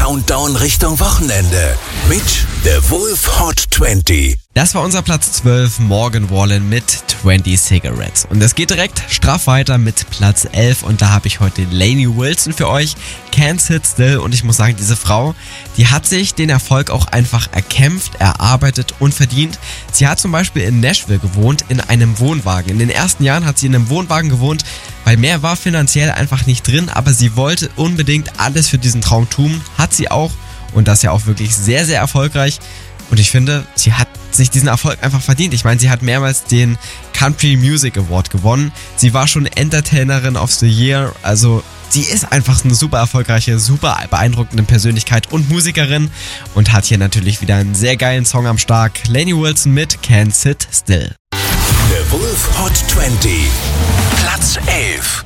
Countdown Richtung Wochenende mit The Wolf Hot 20. Das war unser Platz 12, Morgan Wallen mit 20 Cigarettes. Und es geht direkt straff weiter mit Platz 11 und da habe ich heute Lainey Wilson für euch, Can't Sit Still. Und ich muss sagen, diese Frau, die hat sich den Erfolg auch einfach erkämpft, erarbeitet und verdient. Sie hat zum Beispiel in Nashville gewohnt, in einem Wohnwagen. In den ersten Jahren hat sie in einem Wohnwagen gewohnt, weil mehr war finanziell einfach nicht drin, aber sie wollte unbedingt alles für diesen Traum tun, hat sie auch und das ja auch wirklich sehr, sehr erfolgreich. Und ich finde, sie hat sich diesen Erfolg einfach verdient. Ich meine, sie hat mehrmals den Country Music Award gewonnen. Sie war schon Entertainerin of the Year. Also sie ist einfach eine super erfolgreiche, super beeindruckende Persönlichkeit und Musikerin und hat hier natürlich wieder einen sehr geilen Song am Start. Lainey Wilson mit Can't Sit Still. The Wolf Hot 20. Platz 11.